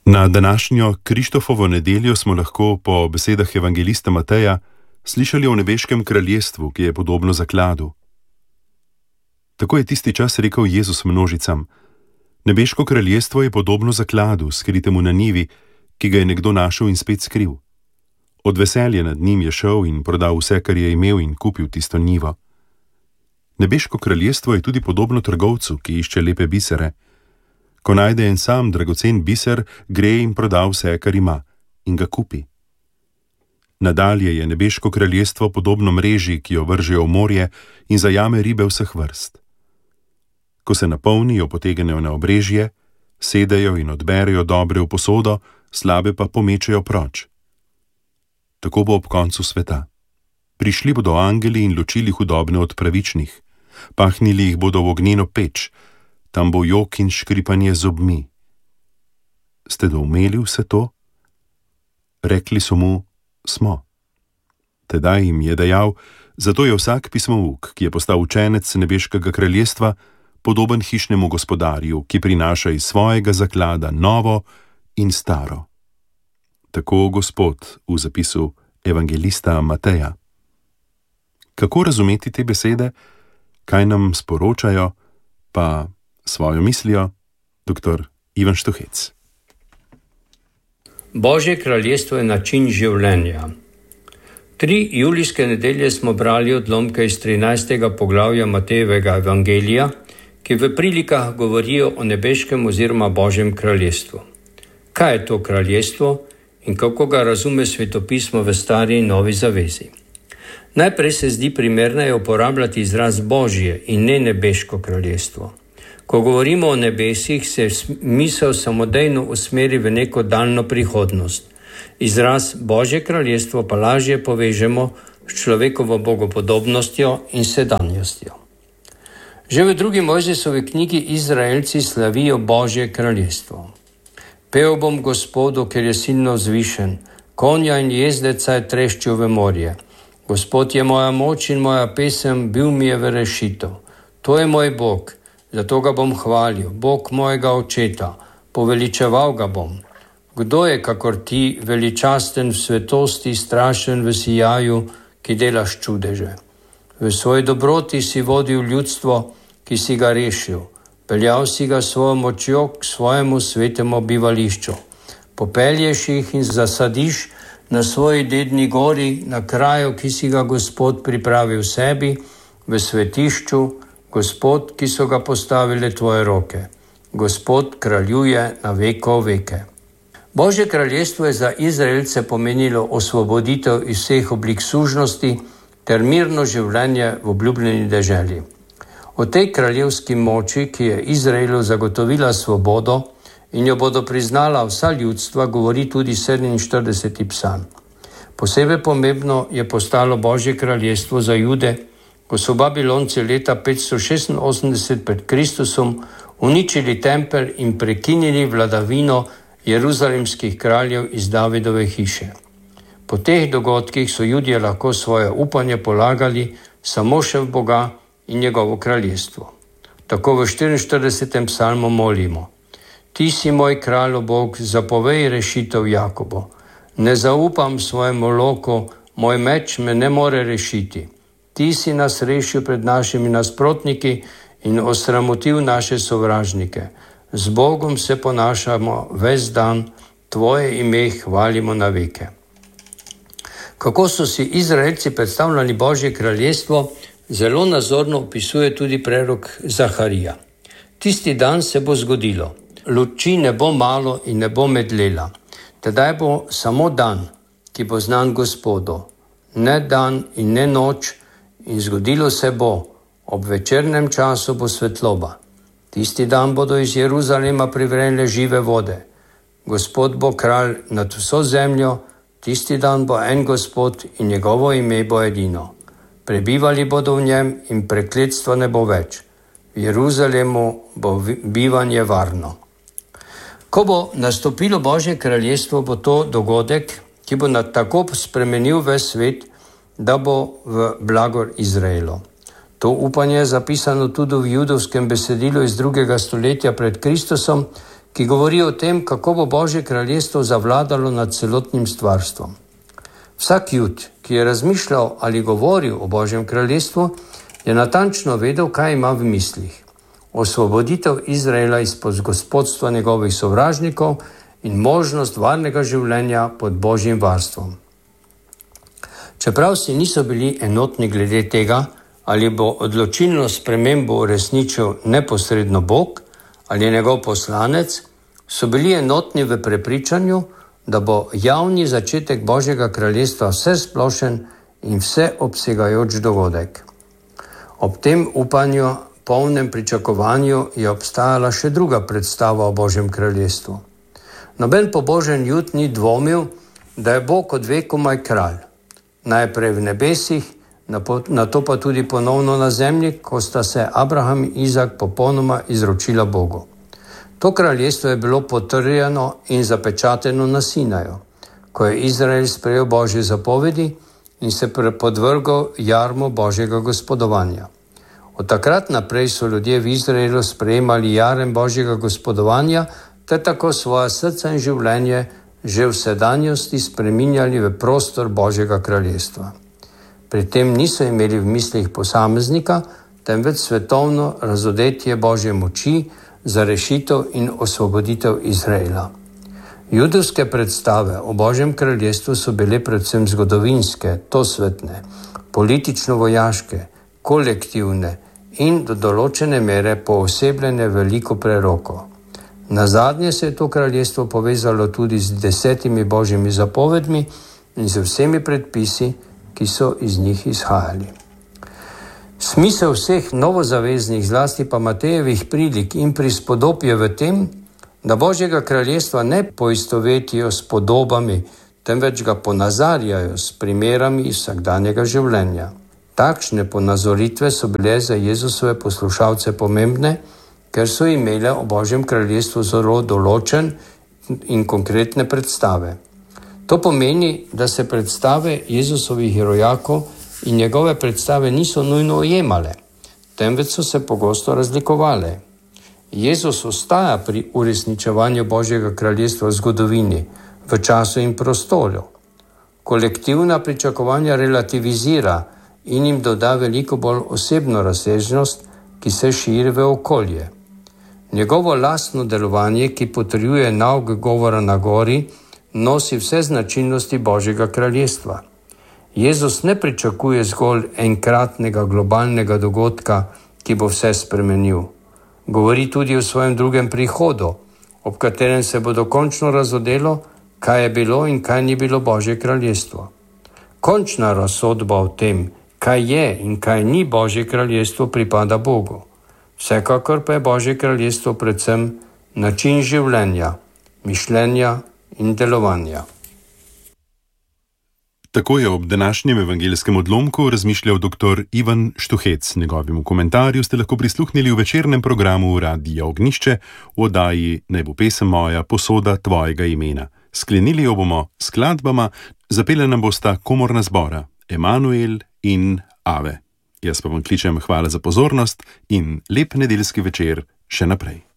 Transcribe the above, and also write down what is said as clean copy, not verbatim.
Na današnjo Krištofovo nedeljo smo lahko po besedah evangelista Mateja slišali o nebeškem kraljestvu, ki je podobno zakladu. Tako je tisti čas rekel Jezus množicam: nebeško kraljestvo je podobno zakladu, skritemu na njivi, ki ga je nekdo našel in spet skril. Od veselja nad njim je šel in prodal vse, kar je imel, in kupil tisto njivo. Nebeško kraljestvo je tudi podobno trgovcu, ki išče lepe bisere. Ko najde en sam dragocen biser, gre in proda vse, kar ima, in ga kupi. Nadalje je nebeško kraljestvo podobno mreži, ki jo vržejo v morje in zajame ribe vseh vrst. Ko se napolnijo, potegnejo na obrežje, sedejo in odberejo dobre v posodo, slabe pa pomečejo proč. Tako bo ob koncu sveta. Prišli bodo angeli in ločili hudobne od pravičnih, pahnili jih bodo v ognjeno peč, tam bo jok in škripanje zobmi. Ste doumeli vse to? Rekli so mu: smo. Tedaj jim je dejal: zato je vsak pismouk, ki je postal učenec nebeškega kraljestva, podoben hišnemu gospodarju, ki prinaša iz svojega zaklada novo in staro. Tako Gospod v zapisu evangelista Mateja. Kako razumeti te besede, kaj nam sporočajo, pa svojo mislijo dr. Ivan Štuhec. Božje kraljestvo je način življenja. 3 julijske nedelje smo brali odlomke iz 13. poglavja Matejevega evangelija, ki v prilikah govorijo o nebeškem oziroma Božjem kraljestvu. Kaj je to kraljestvo in kako ga razume svetopismo v Stari in Novi zavezi? Najprej se zdi primerneje uporabljati izraz Božje in ne nebeško kraljestvo. Ko govorimo o nebesih, se misel samodejno usmeri v neko daljno prihodnost. Izraz Božje kraljestvo pa lažje povežemo s človekovo bogopodobnostjo in sedanjostjo. Že v 2. Mojzesovi knjigi Izraelci slavijo Božje kraljestvo. Pel bom Gospodu, ker je silno vzvišen, konja in jezdeca je treščil v morje. Gospod je moja moč in moja pesem, bil mi je v rešitev. To je moj Bog, zato ga bom hvalil, Bog mojega očeta, poveličeval ga bom. Kdo je kakor ti, veličasten v svetosti, strašen v sijaju, ki delaš čudeže? V svoji dobroti si vodil ljudstvo, ki si ga rešil. Peljal si ga svojo močjo k svojemu svetemu bivališču. Popelješ jih in zasadiš na svoji dedni gori, na kraju, ki si ga Gospod pripravil sebi, v svetišču, Gospod, ki so ga postavile tvoje roke. Gospod kraljuje na veko veke. Božje kraljestvo je za Izraelce pomenilo osvoboditev iz vseh oblik sužnosti ter mirno življenje v obljubljeni deželi. O tej kraljevski moči, ki je Izraelu zagotovila svobodo in jo bodo priznala vsa ljudstva, govori tudi 47. psalm. Posebej pomembno je postalo Božje kraljestvo za Jude, ko so Babilonci leta 586 pred Kristusom uničili tempelj in prekinili vladavino jeruzalemskih kraljev iz Davidove hiše. Po teh dogodkih so Judje lahko svoje upanje polagali samo še v Boga in njegovo kraljestvo. Tako v 44. psalmu molimo: Ti si moj kralj, Bog, zapovej rešitev Jakobo. Ne zaupam svojemu loku, moj meč me ne more rešiti. Ti si nas rešil pred našimi nasprotniki in osramotil naše sovražnike. Z Bogom se ponašamo ves dan, tvoje ime hvalimo na veke. Kako so si Izraelci predstavljali Božje kraljestvo, zelo nazorno opisuje tudi prerok Zaharija. Tisti dan se bo zgodilo. Luči ne bo malo in ne bo medlela. Tedaj bo samo dan, ki bo znan Gospodu. Ne dan in ne noč, in zgodilo se bo. Ob večernem času bo svetloba. Tisti dan bodo iz Jeruzalema privrele žive vode. Gospod bo kralj nad vso zemljo, tisti dan bo en Gospod in njegovo ime bo edino. Prebivali bodo v njem in prekletstva ne bo več. V Jeruzalemu bo bivanje varno. Ko bo nastopilo Božje kraljestvo, bo to dogodek, ki bo tako spremenil ves svet, da bo v blagor Izraelu. To upanje je zapisano tudi v judovskem besedilu iz 2. stoletja pred Kristusom, ki govori o tem, kako bo Božje kraljestvo zavladalo nad celotnim stvarstvom. Vsak Jud, ki je razmišljal ali govoril o Božjem kraljestvu, je natančno vedel, kaj ima v mislih. Osvoboditev Izraela izpod gospodstva njegovih sovražnikov in možnost varnega življenja pod Božjim varstvom. Čeprav si niso bili enotni glede tega, ali bo odločilno spremembo uresničil neposredno Bog ali njegov poslanec, so bili enotni v prepričanju, da bo javni začetek Božjega kraljestva vsesplošen in vseobsegajoč dogodek. Ob tem upanju, polnem pričakovanju, je obstajala še druga predstava o Božjem kraljestvu. Noben pobožen Jud ni dvomil, da je Bog od vekomaj kralj. Najprej v nebesih, nato pa tudi ponovno na zemlji, ko sta se Abraham in Izak popolnoma izročila Bogu. To kraljestvo je bilo potrjeno in zapečateno na Sinaju, ko je Izrael sprejel Božje zapovedi in se podvrgal jarmu Božjega gospodovanja. Od takrat naprej so ljudje v Izraelu sprejemali jarem Božjega gospodovanja, ter tako svoja srca in življenje že v sedanjosti spreminjali v prostor Božjega kraljestva. Pri tem niso imeli v mislih posameznika, temveč svetovno razodetje Božje moči za rešitev in osvoboditev Izraela. Judovske predstave o Božjem kraljestvu so bile predvsem zgodovinske, tosvetne, politično-vojaške, kolektivne in do določene mere poosebljene veliko prerokov. Nazadnje se je to kraljestvo povezalo tudi z 10 Božjimi zapovedmi in z vsemi predpisi, ki so iz njih izhajali. Smisel vseh novozaveznih, zlasti pa Matejevih prilik in prispodob je v tem, da Božjega kraljestva ne poistovetijo s podobami, temveč ga ponazarjajo s primerami iz vsakdanjega življenja. Takšne ponazoritve so bile za Jezusove poslušalce pomembne, ker so imele o Božjem kraljestvu zelo določen in konkretne predstave. To pomeni, da se predstave Jezusovih rojakov in njegove predstave niso nujno ujemale, temveč so se pogosto razlikovale. Jezus ostaja pri uresničevanju Božjega kraljestva v zgodovini, v času in prostoru. Kolektivna pričakovanja relativizira in jim doda veliko bolj osebno razsežnost, ki se širi v okolje. Njegovo lastno delovanje, ki potrjuje nauk govora na gori, nosi vse značilnosti Božjega kraljestva. Jezus ne pričakuje zgolj enkratnega globalnega dogodka, ki bo vse spremenil. Govori tudi o svojem drugem prihodu, ob katerem se bo dokončno razodelo, kaj je bilo in kaj ni bilo Božje kraljestvo. Končna razsodba o tem, kaj je in kaj ni Božje kraljestvo, pripada Bogu. Vsekakor pa je Božje kraljestvo predvsem način življenja, mišljenja in delovanja. Tako je ob današnjem evangeljskem odlomku razmišljal dr. Ivan Štuhec. Njegovemu komentarju ste lahko prisluhnili v večernem programu Radia Ognjišče v oddaji Naj bo pesem moja, posoda tvojega imena. Sklenili jo bomo s skladbama, zapele nam bosta komorna zbora Emanuel in Ave. Jaz pa vam kličem hvala za pozornost in lep nedeljski večer še naprej.